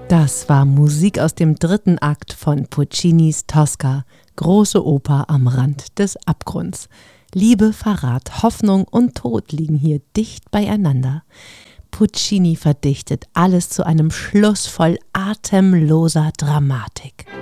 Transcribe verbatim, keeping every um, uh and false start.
Das war Musik aus dem dritten Akt von Puccinis Tosca, große Oper am Rand des Abgrunds. Liebe, Verrat, Hoffnung und Tod liegen hier dicht beieinander. Puccini verdichtet alles zu einem Schluss voll atemloser Dramatik.